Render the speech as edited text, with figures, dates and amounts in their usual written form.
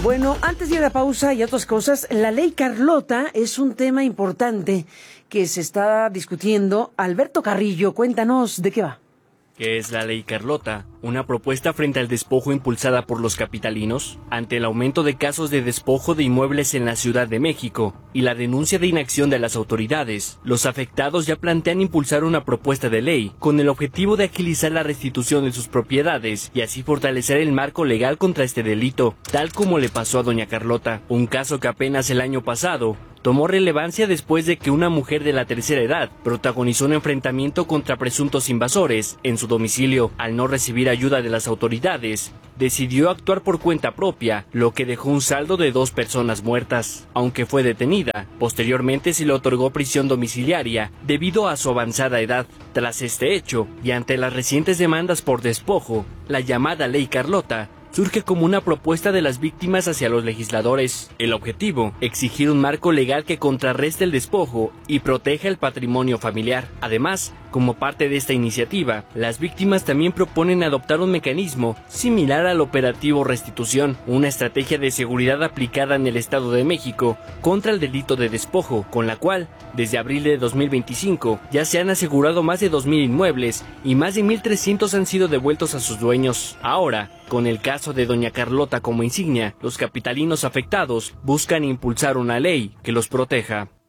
Bueno, antes de ir a la pausa y otras cosas, la ley Carlota es un tema importante que se está discutiendo. Alberto Carrillo, cuéntanos de qué va. ¿Qué es la ley Carlota? ¿Una propuesta frente al despojo impulsada por los capitalinos? Ante el aumento de casos de despojo de inmuebles en la Ciudad de México y la denuncia de inacción de las autoridades, los afectados ya plantean impulsar una propuesta de ley con el objetivo de agilizar la restitución de sus propiedades y así fortalecer el marco legal contra este delito, tal como le pasó a doña Carlota, un caso que apenas el año pasado tomó relevancia después de que una mujer de la tercera edad protagonizó un enfrentamiento contra presuntos invasores en su domicilio. Al no recibir ayuda de las autoridades, decidió actuar por cuenta propia, lo que dejó un saldo de 2 personas muertas. Aunque fue detenida, posteriormente se le otorgó prisión domiciliaria debido a su avanzada edad. Tras este hecho, y ante las recientes demandas por despojo, la llamada Ley Carlota surge como una propuesta de las víctimas hacia los legisladores. El objetivo, exigir un marco legal que contrarreste el despojo y proteja el patrimonio familiar. Además, como parte de esta iniciativa, las víctimas también proponen adoptar un mecanismo similar al operativo Restitución, una estrategia de seguridad aplicada en el Estado de México contra el delito de despojo, con la cual, desde abril de 2025, ya se han asegurado más de 2,000 inmuebles y más de 1,300 han sido devueltos a sus dueños. Ahora, con el caso de doña Carlota como insignia, los capitalinos afectados buscan impulsar una ley que los proteja.